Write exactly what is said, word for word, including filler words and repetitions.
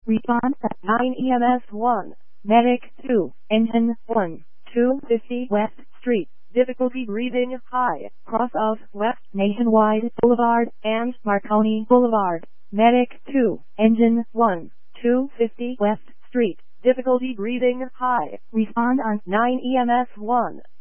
Respond at nine E M S one. Medic two. Engine one. two fifty West Street. Difficulty breathing high. Cross of West Nationwide Boulevard and Marconi Boulevard. Medic two. Engine one. two fifty West Street. Difficulty breathing high. Respond on nine E M S one.